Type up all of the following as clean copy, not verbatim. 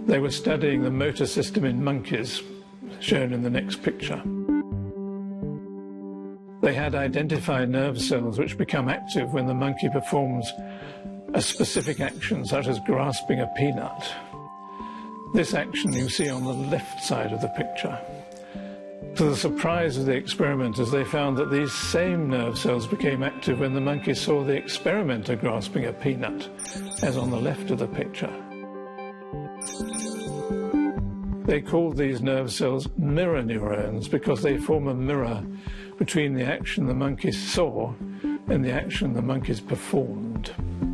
They were studying the motor system in monkeys, shown in the next picture. They had identified nerve cells which become active when the monkey performs a specific action, such as grasping a peanut. This action you see on the left side of the picture. To the surprise of the experimenters, they found that these same nerve cells became active when the monkey saw the experimenter grasping a peanut, as on the left of the picture. They called these nerve cells mirror neurons because they form a mirror between the action the monkeys saw and the action the monkeys performed.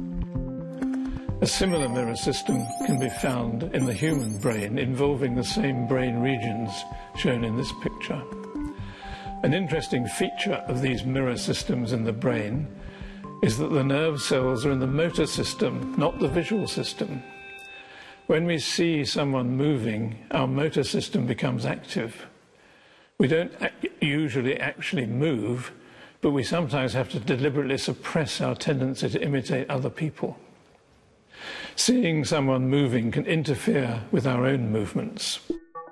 A similar mirror system can be found in the human brain, involving the same brain regions shown in this picture. An interesting feature of these mirror systems in the brain is that the nerve cells are in the motor system, not the visual system. When we see someone moving, our motor system becomes active. We don't usually actually move, but we sometimes have to deliberately suppress our tendency to imitate other people. Seeing someone moving can interfere with our own movements.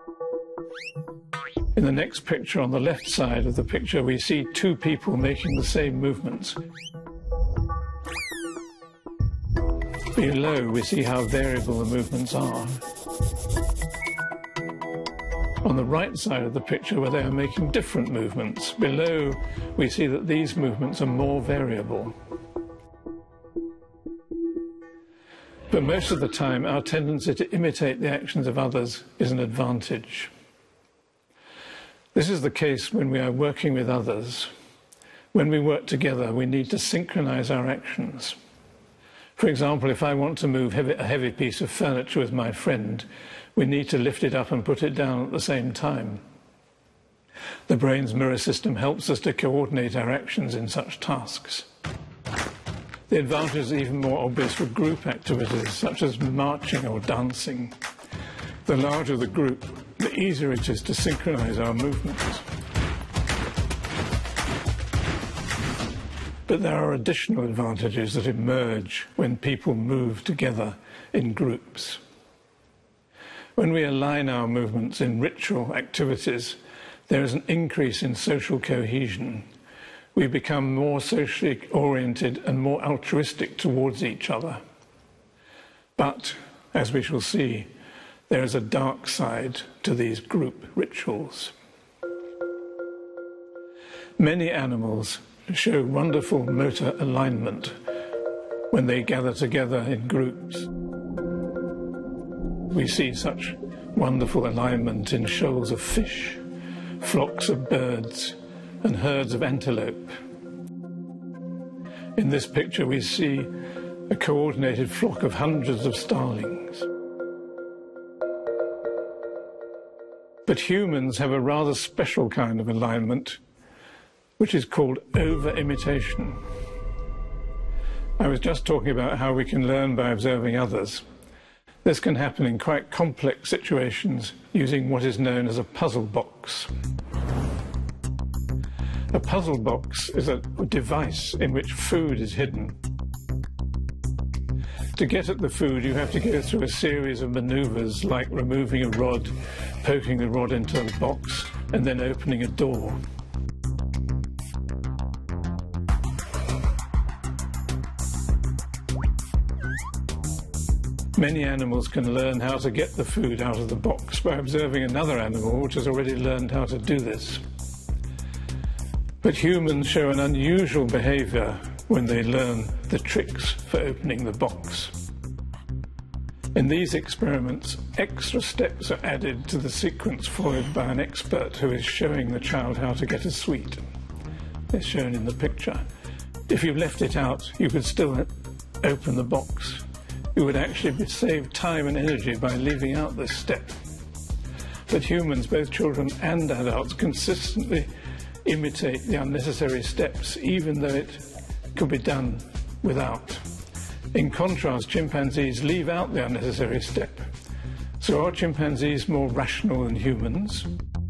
In the next picture, on the left side of the picture, we see two people making the same movements. Below, we see how variable the movements are. On the right side of the picture, where they are making different movements, below, we see that these movements are more variable. But most of the time, our tendency to imitate the actions of others is an advantage. This is the case when we are working with others. When we work together, we need to synchronize our actions. For example, if I want to move a heavy piece of furniture with my friend, we need to lift it up and put it down at the same time. The brain's mirror system helps us to coordinate our actions in such tasks. The advantage is even more obvious for group activities, such as marching or dancing. The larger the group, the easier it is to synchronize our movements. But there are additional advantages that emerge when people move together in groups. When we align our movements in ritual activities, there is an increase in social cohesion. We become more socially oriented and more altruistic towards each other. But, as we shall see, there is a dark side to these group rituals. Many animals show wonderful motor alignment when they gather together in groups. We see such wonderful alignment in shoals of fish, flocks of birds, and herds of antelope. In this picture we see a coordinated flock of hundreds of starlings. But humans have a rather special kind of alignment, which is called over-imitation. I was just talking about how we can learn by observing others. This can happen in quite complex situations using what is known as a puzzle box. A puzzle box is a device in which food is hidden. To get at the food, you have to go through a series of maneuvers like removing a rod, poking the rod into the box, and then opening a door. Many animals can learn how to get the food out of the box by observing another animal which has already learned how to do this. But humans show an unusual behavior when they learn the tricks for opening the box. In these experiments, extra steps are added to the sequence followed by an expert who is showing the child how to get a sweet. It's shown in the picture. If you left it out, you could still open the box. You would actually save time and energy by leaving out this step. But humans, both children and adults, consistently imitate the unnecessary steps, even though it could be done without. In contrast, chimpanzees leave out the unnecessary step. So are chimpanzees more rational than humans?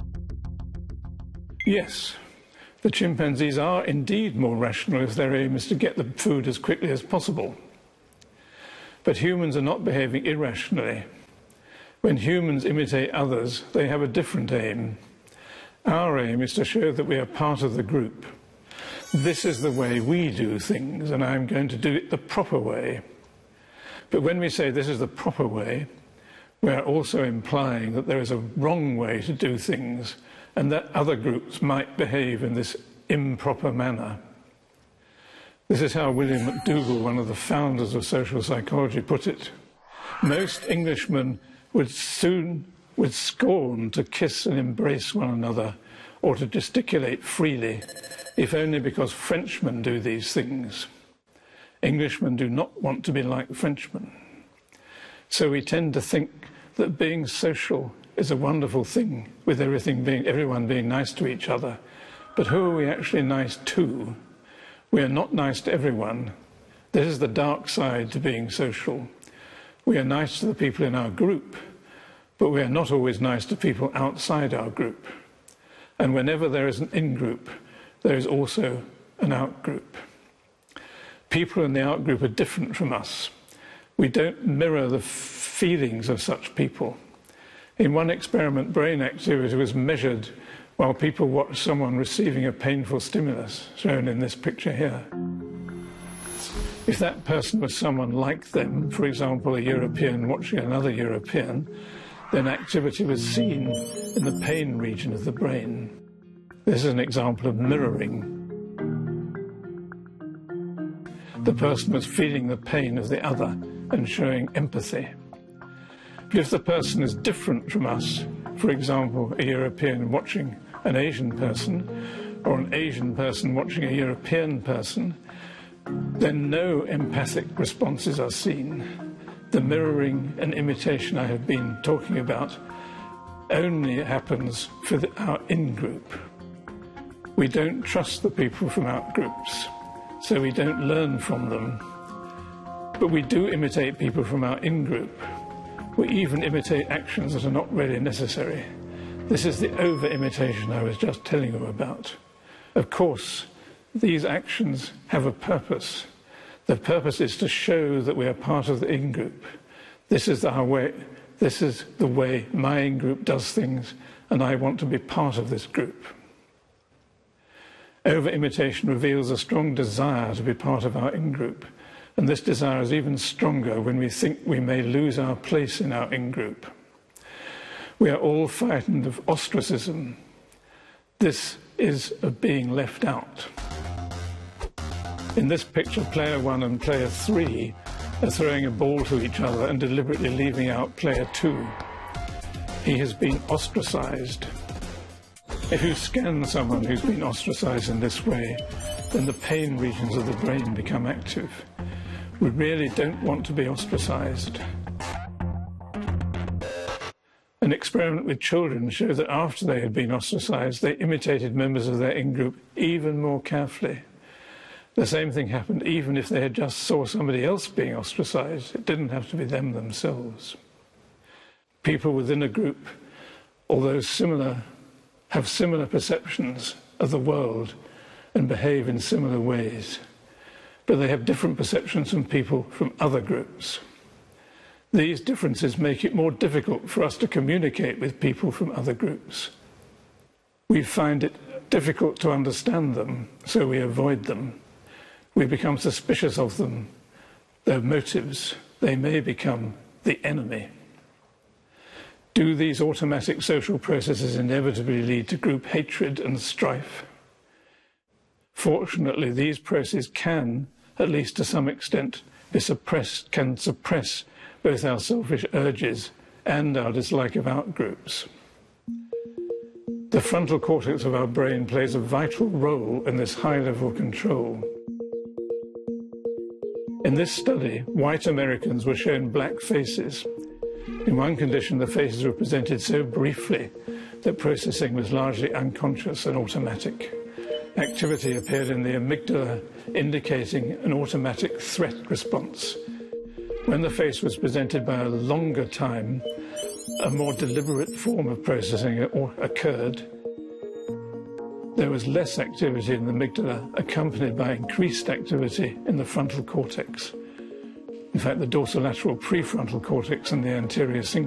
Yes, the chimpanzees are indeed more rational if their aim is to get the food as quickly as possible. But humans are not behaving irrationally. When humans imitate others, they have a different aim. Our aim is to show that we are part of the group. This is the way we do things, and I'm going to do it the proper way. But when we say this is the proper way, we are also implying that there is a wrong way to do things, and that other groups might behave in this improper manner. This is how William McDougall, one of the founders of social psychology, put it. Most Englishmen would scorn to kiss and embrace one another or to gesticulate freely, if only because Frenchmen do these things. Englishmen do not want to be like Frenchmen. So we tend to think that being social is a wonderful thing, with everyone being nice to each other. But who are we actually nice to? We are not nice to everyone. This is the dark side to being social. We are nice to the people in our group, but we are not always nice to people outside our group. And whenever there is an in-group, there is also an out-group. People in the out-group are different from us. We don't mirror the feelings of such people. In one experiment, brain activity was measured while people watched someone receiving a painful stimulus, shown in this picture here. If that person was someone like them, for example, a European watching another European, then activity was seen in the pain region of the brain. This is an example of mirroring. The person was feeling the pain of the other and showing empathy. But if the person is different from us, for example, a European watching an Asian person, or an Asian person watching a European person, then no empathic responses are seen. The mirroring and imitation I have been talking about only happens for our in-group. We don't trust the people from out-groups, so we don't learn from them. But we do imitate people from our in-group. We even imitate actions that are not really necessary. This is the over-imitation I was just telling you about. Of course, these actions have a purpose. The purpose is to show that we are part of the in-group. This is the way my in-group does things, and I want to be part of this group. Over-imitation reveals a strong desire to be part of our in-group, and this desire is even stronger when we think we may lose our place in our in-group. We are all frightened of ostracism. This is of being left out. In this picture, player 1 and player 3 are throwing a ball to each other and deliberately leaving out player 2. He has been ostracized. If you scan someone who's been ostracized in this way, then the pain regions of the brain become active. We really don't want to be ostracized. An experiment with children showed that after they had been ostracized, they imitated members of their in-group even more carefully. The same thing happened even if they had just saw somebody else being ostracized. It didn't have to be them themselves. People within a group, although similar, have similar perceptions of the world and behave in similar ways, but they have different perceptions from people from other groups. These differences make it more difficult for us to communicate with people from other groups. We find it difficult to understand them, so we avoid them. We become suspicious of them, their motives. They may become the enemy. Do these automatic social processes inevitably lead to group hatred and strife? Fortunately, these processes can, at least to some extent, can suppress both our selfish urges and our dislike of outgroups. The frontal cortex of our brain plays a vital role in this high-level control. In this study, white Americans were shown black faces. In one condition, the faces were presented so briefly that processing was largely unconscious and automatic. Activity appeared in the amygdala, indicating an automatic threat response. When the face was presented by a longer time, a more deliberate form of processing occurred. There was less activity in the amygdala, accompanied by increased activity in the frontal cortex. In fact, the dorsolateral prefrontal cortex and the anterior cingulate